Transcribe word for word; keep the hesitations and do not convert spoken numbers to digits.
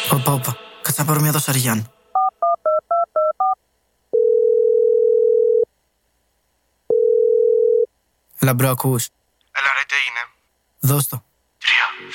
Όπα, όπα. Κάτσε να πάρω μια δοσαριάν. Έλα μπρο, ακούς? Έλα ρε, τι έγινε? Δώσ' το.